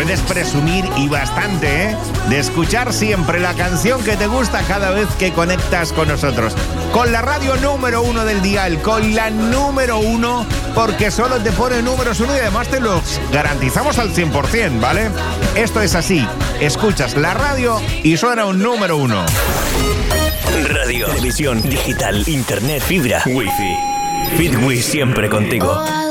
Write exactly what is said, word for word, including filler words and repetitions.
puedes presumir y bastante, ¿eh? De escuchar siempre la canción que te gusta cada vez que conectas con nosotros. Con la radio número uno del dial, con la número uno, porque solo te pone números uno y además te los garantizamos al cien por ciento, ¿vale? Esto es así. Escuchas la radio y suena un número uno. Radio, televisión, digital, internet, fibra, wifi. Fitwi siempre contigo.